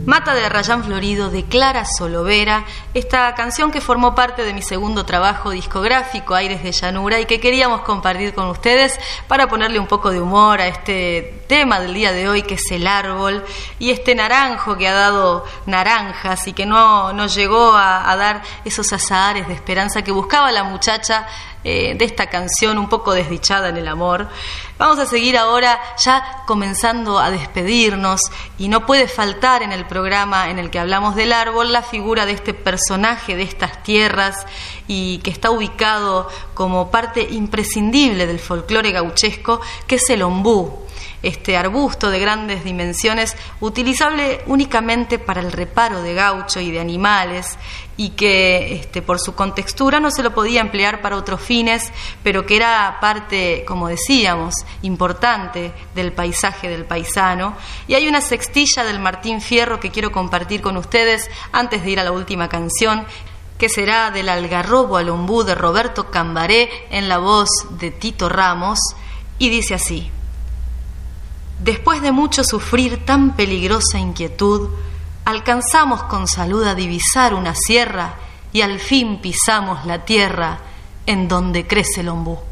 Mata de Arrayán Florido, de Clara Solovera, esta canción que formó parte de mi segundo trabajo discográfico, Aires de Llanura, y que queríamos compartir con ustedes para ponerle un poco de humor a este tema del día de hoy, que es el árbol, y este naranjo que ha dado naranjas y que no llegó a dar esos azahares de esperanza que buscaba la muchacha de esta canción un poco desdichada en el amor. Vamos a seguir ahora ya comenzando a despedirnos, y no puede faltar en el programa en el que hablamos del árbol la figura de este personaje de estas tierras y que está ubicado como parte imprescindible del folclore gauchesco, que es el ombú. Este arbusto de grandes dimensiones, utilizable únicamente para el reparo de gaucho y de animales, y que por su contextura no se lo podía emplear para otros fines, pero que era parte, como decíamos, importante del paisaje del paisano. Y hay una sextilla del Martín Fierro que quiero compartir con ustedes antes de ir a la última canción, que será del Algarrobo al ombú de Roberto Cambaré en la voz de Tito Ramos, y dice así: después de mucho sufrir tan peligrosa inquietud, alcanzamos con salud a divisar una sierra y al fin pisamos la tierra en donde crece el ombú.